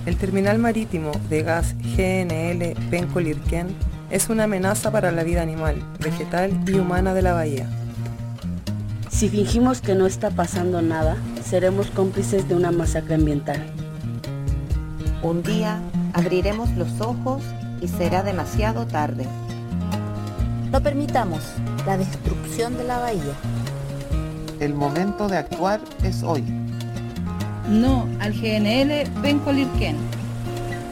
El terminal marítimo de gas GNL Penco-Lirquén es una amenaza para la vida animal, vegetal y humana de la bahía. Si fingimos que no está pasando nada, seremos cómplices de una masacre ambiental. Un día abriremos los ojos y será demasiado tarde. No permitamos la destrucción de la bahía. El momento de actuar es hoy. No al GNL Penco-Lirquén.